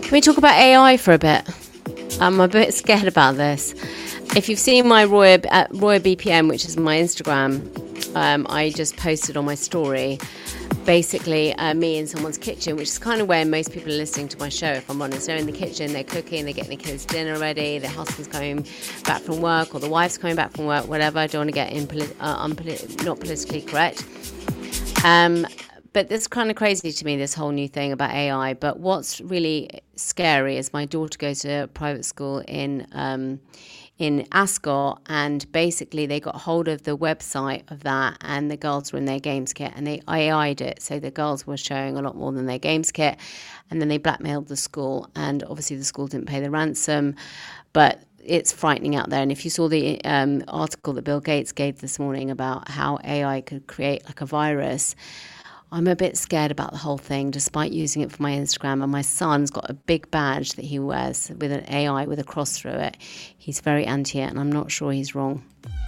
Can we talk about AI for a bit? I'm a bit scared about this. If you've seen my Roya BPM, which is my Instagram, I just posted on my story, basically me in someone's kitchen, which is kind of where most people are listening to my show, if I'm honest. They're in the kitchen, they're cooking, they're getting the kids dinner ready, their husband's coming back from work, or the wife's coming back from work, whatever. I don't want to get not politically correct. But it's kind of crazy to me, this whole new thing about AI. But what's really scary is my daughter goes to a private school in Ascot, and basically they got hold of the website of that, and the girls were in their games kit, and they AI'd it. So the girls were showing a lot more than their games kit, and then they blackmailed the school, and obviously the school didn't pay the ransom. But it's frightening out there. And if you saw the article that Bill Gates gave this morning about how AI could create like a virus, I'm a bit scared about the whole thing, despite using it for my Instagram. And my son's got a big badge that he wears with an AI with a cross through it. He's very anti it, and I'm not sure he's wrong.